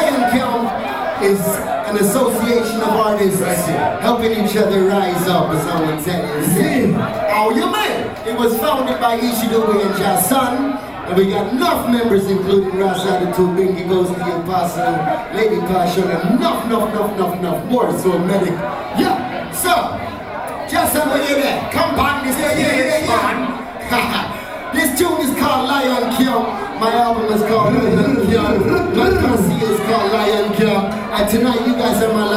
Lion King is an association of artists helping each other rise up, as I would tell you. Oh, you man! It was founded by Ishidobe and Jason, and we got enough members, including Rasa the Two, Bingy Goes the Apostle, Lady Passion, and enough more. So, medic. Yeah, so, Jason, where you there? Come back this way, man. This tune is called Lion King. My album is called Lion King. My posse is called Lion King. And tonight you guys are my